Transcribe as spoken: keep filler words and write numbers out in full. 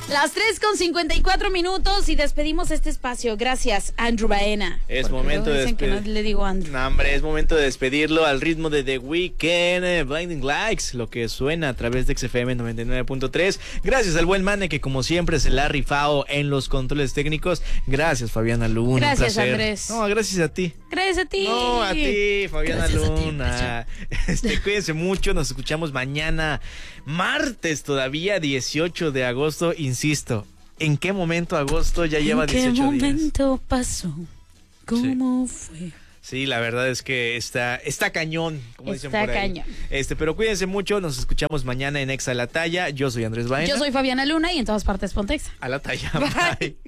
Las tres con cincuenta y cuatro minutos y despedimos este espacio. Gracias, Andrew Baena. Es momento de despedirlo. No le digo Andrew. No, hombre, es momento de despedirlo al ritmo de The Weeknd, eh, Blinding Lights, lo que suena a través de X F M noventa y nueve punto tres. Gracias al buen Mane que como siempre se la ha rifado en los controles técnicos. Gracias, Fabiana Luna. Gracias, un placer. Andrés. No, gracias a ti. Gracias a ti. No, a ti, Fabiana Gracias Luna. A ti, este, cuídense mucho, nos escuchamos mañana, martes todavía, dieciocho de agosto, insisto. ¿En qué momento agosto ya lleva dieciocho días? ¿En qué momento pasó? ¿Cómo sí. fue? Sí, la verdad es que está, está cañón, como está dicen por ahí. cañón. Este, pero cuídense mucho, nos escuchamos mañana en Exa a la Talla. Yo soy Andrés Baena. Yo soy Fabiana Luna y en todas partes Pontexa. A la Talla. Bye. Bye.